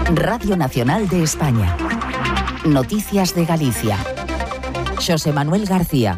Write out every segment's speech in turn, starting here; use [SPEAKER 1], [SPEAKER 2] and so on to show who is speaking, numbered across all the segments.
[SPEAKER 1] Radio Nacional de España. Noticias de Galicia. Xosé Manuel García.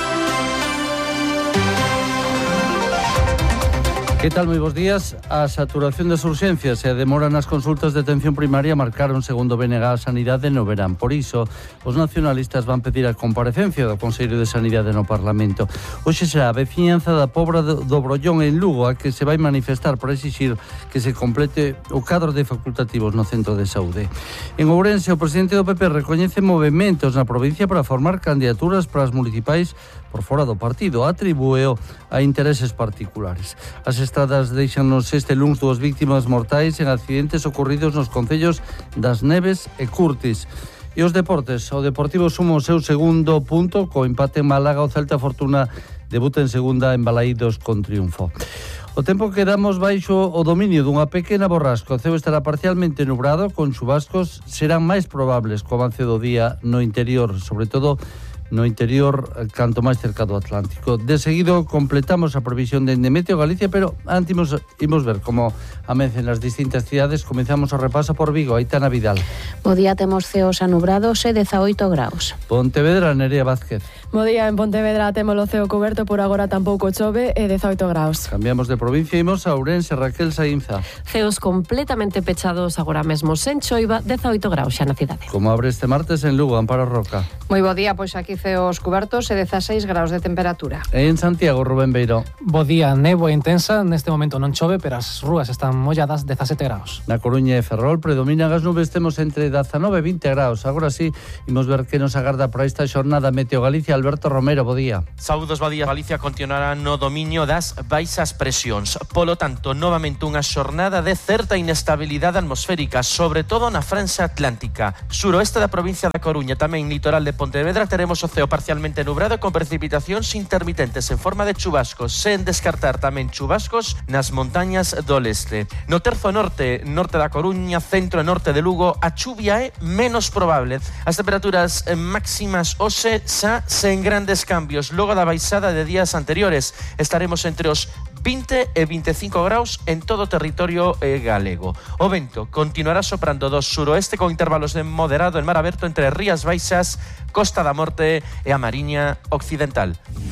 [SPEAKER 2] Que tal, moi bons días? A saturación das urxencias e a demora nas consultas de atención primaria marcaron, segundo BNG, a Sanidade no verán. Por iso, os nacionalistas van pedir a comparecencia do Consello de Sanidade no Parlamento. Hoxe será a veciñanza da Pobra do Brollón en Lugo a que se vai manifestar para exixir que se complete o cadro de facultativos no centro de saúde. En Ourense, o presidente do PP recoñece movementos na provincia para formar candidaturas para as municipais por fora do partido. Atribúeo a intereses particulares. As estradas deixanos este luns 2 víctimas mortais en accidentes ocorridos nos concellos das Neves e Curtis. E os deportes, o Deportivo suma o seu segundo punto co empate en Málaga. O Celta Fortuna debuta en segunda en Balaídos con triunfo. O tempo que damos baixo o dominio dunha pequena borrasca. O ceo estará parcialmente nublado, con chubascos serán máis probables co avance do día no interior, sobre todo no interior, canto máis cerca do Atlántico. De seguido completamos a previsión de Meteo Galicia, pero antes imos ver como amencen as distintas cidades. Comenzamos o repaso por Vigo. Aitana Vidal.
[SPEAKER 3] Bo día, temos ceos anubrados e 18 graus.
[SPEAKER 2] Pontevedra, Nerea Vázquez.
[SPEAKER 4] Bo día, en Pontevedra temos o ceo coberto, por agora tampouco chove e 18 graus.
[SPEAKER 2] Cambiamos de provincia, imos a Ourense. Raquel Saínza.
[SPEAKER 5] Ceos completamente pechados agora mesmo sen choiva, 18 graus xa na cidade.
[SPEAKER 2] Como abre este martes en Lugo, Amparo Roca.
[SPEAKER 6] Moi bo día, pois aquí ceos cubertos e 16 graus de temperatura.
[SPEAKER 2] E en Santiago, Rubén Beiro.
[SPEAKER 7] Bo día, néboa intensa, neste momento non chove, pero as rúas están molladas, 17 graus.
[SPEAKER 2] Na Coruña e Ferrol predominan as nubes, temos entre 19 e 20 graus. Agora sí, imos ver que nos agarda para esta xornada Meteo Galicia. Alberto Romero, bo día.
[SPEAKER 8] Saúdos, bo día. Galicia continuará no dominio das baixas presións. Polo tanto, novamente unha xornada de certa inestabilidade atmosférica, sobre todo na franxa atlántica. Suroeste da provincia da Coruña, tamén litoral de Pontevedra, teremos o ceo parcialmente nublado con precipitacións intermitentes en forma de chubascos, sen descartar tamén chubascos nas montañas do leste. No terzo norte da Coruña, centro e norte de Lugo, a chuvia é menos probable. As temperaturas máximas hoxe xa sen grandes cambios. Logo da baixada de días anteriores, estaremos entre os 20 e 25 graus en todo o territorio galego. O vento continuará soprando do suroeste con intervalos de moderado en mar aberto entre Rías Baixas, Costa da Morte e a Mariña Occidental.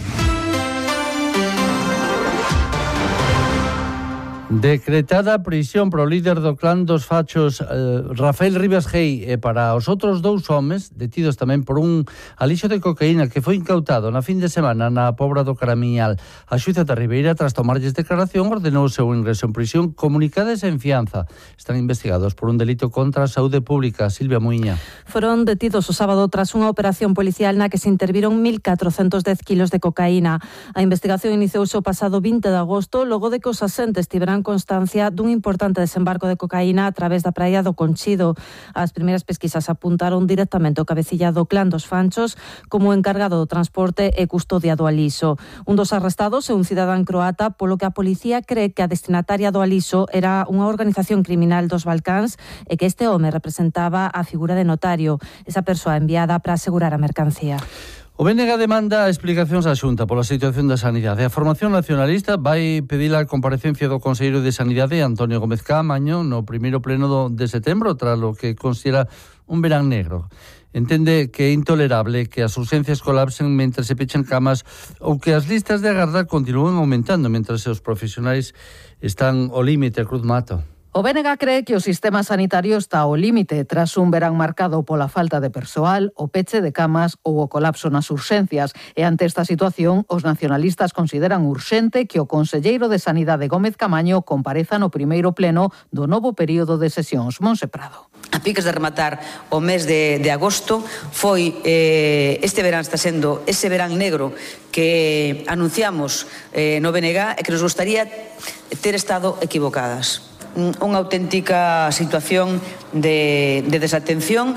[SPEAKER 2] Decretada prisión para o líder do clan dos fachos Rafael Rivas Gei e para os outros dous homes detidos tamén por un alixo de cocaína que foi incautado na fin de semana na Pobra do Caramiñal. A xuíza da Ribeira, tras tomarlles declaración, ordenou o seu ingreso en prisión comunicada e sen fianza. Están investigados por un delito contra a saúde pública. Silvia Muiña.
[SPEAKER 9] Foron detidos o sábado tras unha operación policial na que se interviron 1.410 kilos de cocaína. A investigación iniciouse o pasado 20 de agosto, logo de que os asentes tiveran constancia dun importante desembarco de cocaína a través da praia do Conchido. As primeiras pesquisas apuntaron directamente o cabecilla do clan dos Fanchos como encargado do transporte e custodia do alixo. Un dos arrestados é un cidadán croata, polo que a policía cree que a destinataria do alixo era unha organización criminal dos Balcáns e que este home representaba a figura de notario, esa persoa enviada para asegurar a mercancía.
[SPEAKER 2] O BNG demanda explicacións á Xunta pola situación da sanidade. A formación nacionalista vai pedir a comparecencia do Conselleiro de Sanidade, Antonio Gómez Caamaño, no primeiro pleno de setembro, tras lo que considera un verán negro. Entende que é intolerable que as urxencias colapsen mentre se pechan camas ou que as listas de agarda continúen aumentando mentre os profesionais están ao límite. Cruz Mato.
[SPEAKER 10] O BNG cree que o sistema sanitario está ao límite tras un verán marcado pola falta de persoal, o peche de camas ou o colapso nas urxencias. E ante esta situación, os nacionalistas consideran urxente que o conselleiro de Sanidade Gómez Caamaño compareza no primeiro pleno do novo período de sesións. Monse Prado.
[SPEAKER 11] A piques de rematar o mes de agosto foi este verán está sendo ese verán negro que anunciamos no BNG e que nos gustaría ter estado equivocadas. Unha auténtica situación de desatención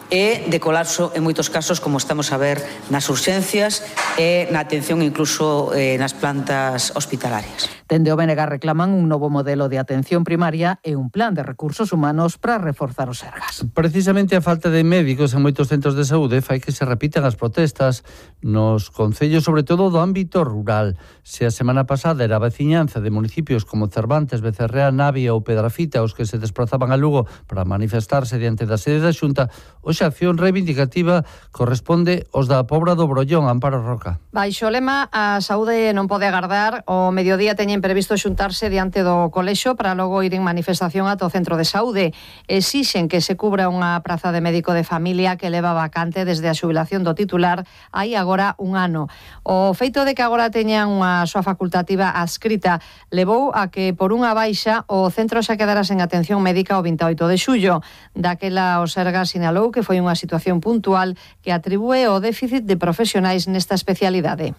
[SPEAKER 11] e de colapso en moitos casos, como estamos a ver nas urxencias e na atención incluso nas plantas hospitalarias.
[SPEAKER 10] Dende o BNG reclaman un novo modelo de atención primaria e un plan de recursos humanos para reforzar os Sergas.
[SPEAKER 2] Precisamente a falta de médicos en moitos centros de saúde fai que se repitan as protestas nos concellos, sobre todo do ámbito rural. Se a semana pasada era a veciñanza de municipios como Cervantes, Becerrea, Navia ou Pedrafita os que se desplazaban a Lugo para manifestarse diante da sede da Xunta, hoxe a acción reivindicativa corresponde aos da Pobra do Brollón, Amparo Roca.
[SPEAKER 6] Baixo o lema, a saúde non pode agardar. O mediodía teñen previsto xuntarse diante do colexio para logo ir en manifestación ata o centro de saúde. Exixen que se cubra unha praza de médico de familia que leva vacante desde a xubilación do titular hai agora un ano. O feito de que agora teñan unha súa facultativa adscrita levou a que por unha baixa o centro xa quedara sen atención médica o 28 de xullo. Daquela o Sergas sinalou que foi unha situación puntual que atribúe o déficit de profesionais nesta especialidade.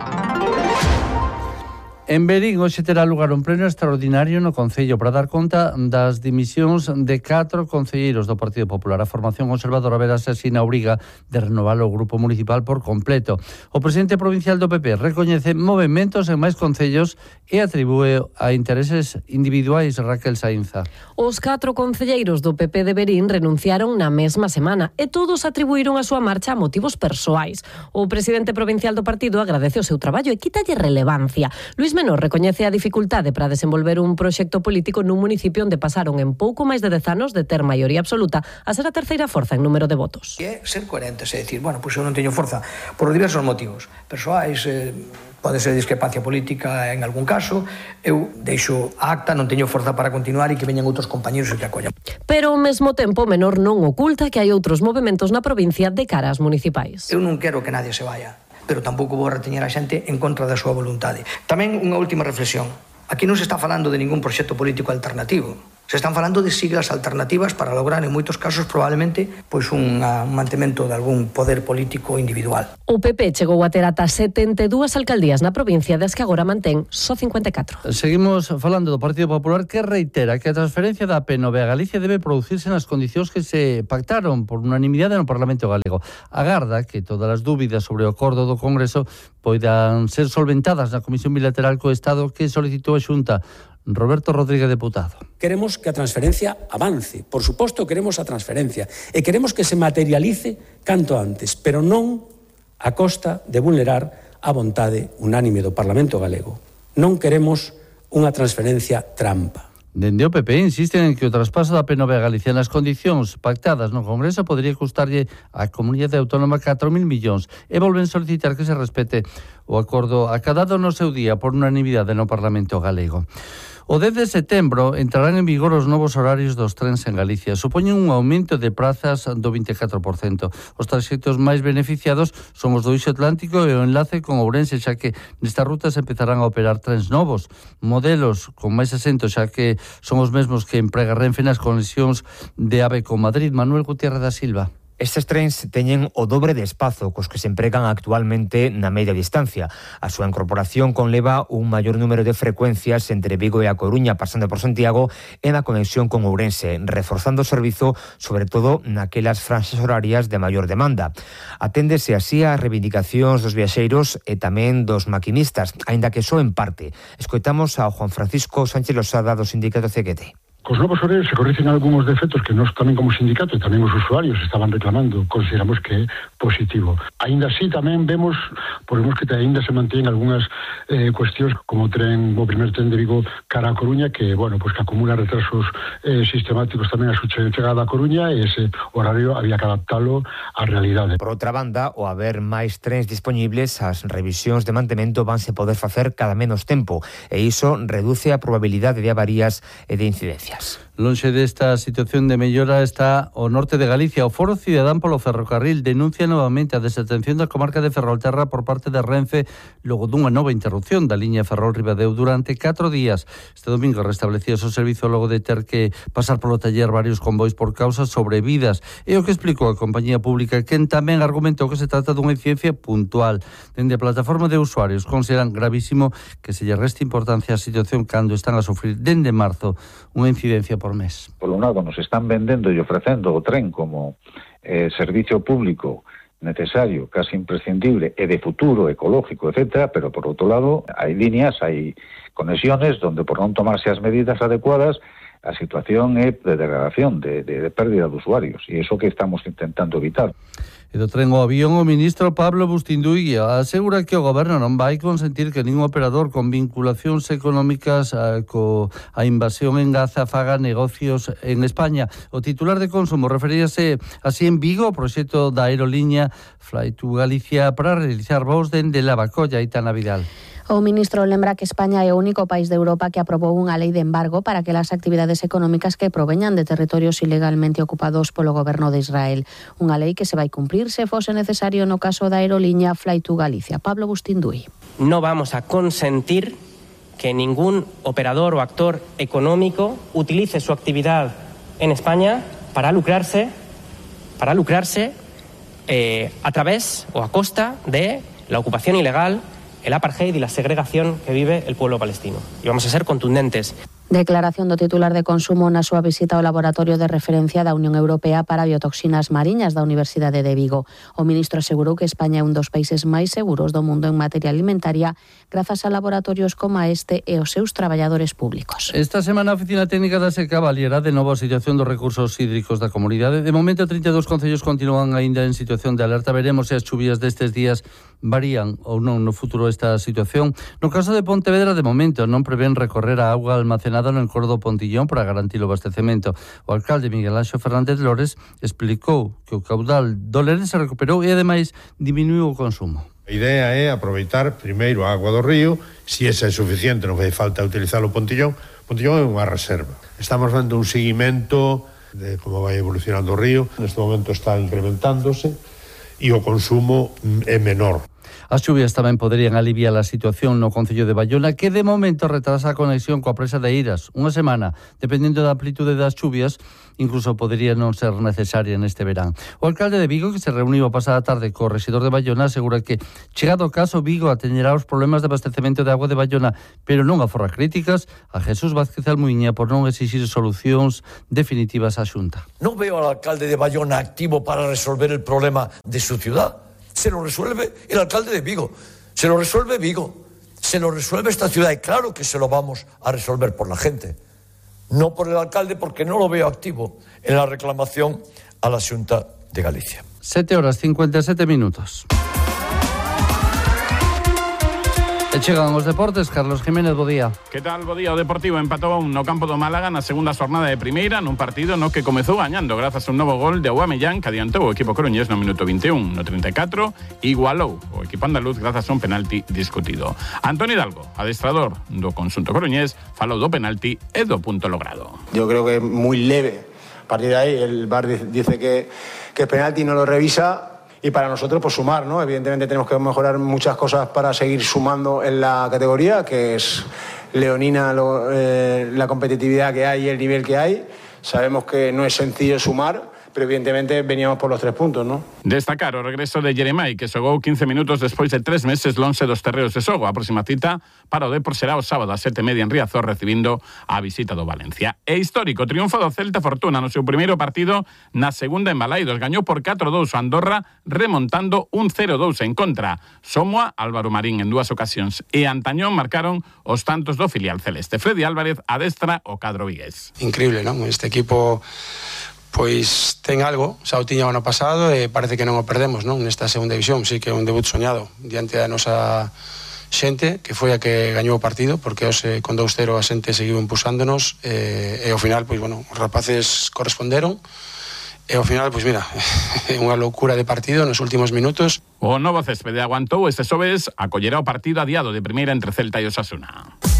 [SPEAKER 2] En Verín hoxe terá lugar un pleno extraordinario no Concello para dar conta das dimisións de 4 concelleiros do Partido Popular. A formación conservadora verase así na obriga de renovar o grupo municipal por completo. O presidente provincial do PP recoñece movementos en máis concellos e atribúe a intereses individuais. Raquel Sainza.
[SPEAKER 5] Os 4 concelleiros do PP de Verín renunciaron na mesma semana e todos atribuíron a súa marcha a motivos persoais. O presidente provincial do partido agradece o seu traballo e quítalle relevancia. Luís Menor recoñece a dificultade para desenvolver un proxecto político nun municipio onde pasaron en pouco máis de 10 anos de ter maioría absoluta a ser a terceira forza en número de votos.
[SPEAKER 12] É ser coherentes, é dicir, bueno, pois eu non teño forza por diversos motivos persoais, pode ser discrepancia política en algún caso, eu deixo a acta, non teño forza para continuar e que veñan outros compañeros e que acollan.
[SPEAKER 5] Pero ao mesmo tempo Menor non oculta que hai outros movementos na provincia de cara ás municipais.
[SPEAKER 12] Eu non quero que nadie se vaya, pero tampouco vou reteñer a xente en contra da súa voluntade. Tamén unha última reflexión. Aquí non se está falando de ningún proxecto político alternativo. Se están falando de siglas alternativas para lograr, en moitos casos, probablemente, pois un mantemento de algún poder político individual.
[SPEAKER 5] O PP chegou a ter ata 72 alcaldías na provincia, das que agora mantén só 54.
[SPEAKER 2] Seguimos falando do Partido Popular, que reitera que a transferencia da PNV a Galicia debe producirse nas condicións que se pactaron por unanimidade no Parlamento galego. Agarda que todas as dúbidas sobre o acordo do Congreso poidan ser solventadas na Comisión Bilateral co Estado que solicitou a Xunta. Roberto Rodríguez, deputado.
[SPEAKER 13] Queremos que a transferencia avance, por suposto queremos a transferencia e queremos que se materialice canto antes, pero non a costa de vulnerar a vontade unánime do Parlamento galego. Non queremos unha transferencia trampa.
[SPEAKER 2] Dende o PP insisten en que o traspaso da PNV a Galicia nas condicións pactadas no Congreso podría custarlle á Comunidade Autónoma 4.000 millóns e volven solicitar que se respete o acordo acadado no seu día por unanimidade no Parlamento galego. O 10 de setembro entrarán en vigor os novos horarios dos trens en Galicia. Supoñen un aumento de prazas do 24%. Os traxectos máis beneficiados son os do Eixo Atlántico e o enlace con Ourense, xa que nestas rutas empezarán a operar trens novos. Modelos con máis asentos, xa que son os mesmos que emprega Renfe nas conexións de AVE con Madrid. Manuel Gutiérrez da Silva.
[SPEAKER 14] Estes trens teñen o dobre de espazo cos que se empregan actualmente na media distancia. A súa incorporación conleva un maior número de frecuencias entre Vigo e A Coruña, pasando por Santiago, e na conexión con Ourense, reforzando o servizo, sobre todo naquelas franxas horarias de maior demanda. Aténdese así ás reivindicacións dos viaxeiros e tamén dos maquinistas, aínda que só en parte. Escoitamos ao Juan Francisco Sánchez Losada do sindicato CGT.
[SPEAKER 15] Cos novos horarios se corrixen algúns defectos que nós tamén como sindicato e tamén os usuarios estaban reclamando, consideramos que é positivo. Ainda así tamén vemos que ainda se mantén algunhas cuestións como o primer tren de Vigo cara a Coruña que, pues que acumula retrasos sistemáticos tamén a súa chegada a Coruña e ese horario había que adaptalo á realidade.
[SPEAKER 14] Por outra banda, ao haber máis trens dispoñibles, as revisións de mantemento vanse poder facer cada menos tempo e iso reduce a probabilidade de avarías e de incidencias.
[SPEAKER 2] Lonxe desta situación de mellora está o norte de Galicia. O Foro Cidadán polo Ferrocarril denuncia novamente a desatención da comarca de Ferrolterra por parte de Renfe logo dunha nova interrupción da liña Ferrol-Ribadeo durante 4 días. Este domingo restablecía o servizo logo de ter que pasar polo taller varios convois por causas sobrevidas. É o que explicou a compañía pública, quen tamén argumentou que se trata dunha incidencia puntual. Dende a plataforma de usuarios consideran gravísimo que se lle reste importancia á situación cando están a sufrir dende marzo unha incidencia por mes.
[SPEAKER 16] Por un lado nos están vendendo e ofrecendo o tren como servicio público necesario, casi imprescindible, e de futuro, ecológico, etcétera, pero por outro lado hai líneas, hai conexiones donde por non tomarse as medidas adecuadas a situación é de degradación, de pérdida de usuarios, e iso que estamos intentando evitar.
[SPEAKER 2] E do tren ao avión, o ministro Pablo Bustinduy asegura que o goberno non vai consentir que ningún operador con vinculacións económicas a invasión en Gaza faga negocios en España. O titular de Consumo referíase así en Vigo ao proxecto da aeroliña Fly to Galicia para realizar voos dende Lavacolla e Aitana Vidal.
[SPEAKER 3] O ministro lembra que España é o único país de Europa que aprobou unha lei de embargo para que as actividades económicas que proveñan de territorios ilegalmente ocupados polo goberno de Israel. Unha lei que se vai cumprir se fose necesario no caso da aeroliña Fly to Galicia. Pablo Bustinduy.
[SPEAKER 17] No vamos a consentir que ningún operador o actor económico utilice su actividad en España para lucrarse a través o a costa de la ocupación ilegal, el apartheid y la segregación que vive el pueblo palestino. Y vamos a ser contundentes.
[SPEAKER 3] Declaración do titular de Consumo na súa visita ao laboratorio de referencia da Unión Europea para biotoxinas mariñas da Universidade de Vigo. O ministro asegurou que España é un dos países máis seguros do mundo en materia alimentaria grazas a laboratorios como este e os seus traballadores públicos.
[SPEAKER 2] Esta semana a Oficina Técnica da SECA avaliará de novo a situación dos recursos hídricos da comunidade. De momento, 32 concellos continúan aínda en situación de alerta. Veremos se as chuvias destes días varían ou non no futuro esta situación. No caso de Pontevedra, de momento, non prevén recorrer a auga almacenada no encordo do Pontillón para garantir o abastecemento. O alcalde Miguel Anxo Fernández Lores explicou que o caudal do Lérez se recuperou e, ademais, diminuiu o consumo.
[SPEAKER 18] A idea é aproveitar primeiro a agua do río, se esa é suficiente, non fai falta utilizar o Pontillón. O Pontillón é unha reserva. Estamos dando un seguimento de como vai evolucionando o río. Neste momento está incrementándose e o consumo é menor.
[SPEAKER 2] As chuvias tamén poderían aliviar a situación no concello de Baiona, que de momento retrasa a conexión coa presa de Eiras. Unha semana, dependendo da amplitude das chuvias, incluso podería non ser necesaria neste verán. O alcalde de Vigo, que se reuniu a pasada tarde co rexedor de Baiona, asegura que, chegado o caso, Vigo atenderá os problemas de abastecemento de agua de Baiona, pero non aforra críticas a Jesús Vázquez Almuiña por non exixir solucións definitivas á Xunta.
[SPEAKER 19] Non veo al alcalde de Baiona activo para resolver el problema de su ciudad. Se lo resuelve el alcalde de Vigo, se lo resuelve Vigo, se lo resuelve esta ciudad y claro que se lo vamos a resolver por la gente, no por el alcalde porque no lo veo activo en la reclamación a la Xunta de Galicia.
[SPEAKER 2] 7:57. E chegan os deportes, Carlos Jiménez, bo día.
[SPEAKER 20] Que tal, bo día? O Deportivo empatou no campo do Málaga na segunda xornada de primeira nun partido no que comezou gañando grazas a un novo gol de Aubameyang que adiantou o equipo coruñés no minuto 21. No 34 igualou o equipo andaluz grazas a un penalti discutido. Antonio Hidalgo, adestrador do conxunto coruñés, falou do penalti e do punto logrado.
[SPEAKER 21] Yo creo que é moi leve. A partir de aí el VAR dice que el penalti no lo revisa. Y para nosotros, pues sumar, ¿no? Evidentemente tenemos que mejorar muchas cosas para seguir sumando en la categoría, que es leonina la competitividad que hay y el nivel que hay. Sabemos que no es sencillo sumar, pero evidentemente veníamos por los 3 puntos, ¿no?
[SPEAKER 20] Destacar o regreso de Jeremai, que xogou 15 minutos despois de 3 meses lonxe dos terreos de xogo. A próxima cita para o Depor será o sábado a 7:30 en Riazor, recibindo a visita do Valencia. E histórico, triunfo do Celta Fortuna no seu primeiro partido na segunda en Balaidos. Gañou por 4-2 a Andorra, remontando un 0-2 en contra. Somoa, Álvaro Marín en 2 ocasións e Antañón marcaron os tantos do filial celeste. Freddy Álvarez adestra o cadro vigués.
[SPEAKER 22] Increíble, non? Este equipo pois ten algo, xa o tiña o ano pasado e parece que non o perdemos, non? Nesta segunda división, sí que é un debut soñado diante da nosa xente, que foi a que gañou o partido, porque hoxe con 2-0 a xente seguiu impulsándonos e ao final, pois bueno, os rapaces corresponderon e ao final, pois mira, é unha loucura de partido nos últimos minutos.
[SPEAKER 20] O novo céspede aguantou este xoves, acollerá o partido adiado de primeira entre Celta e Osasuna.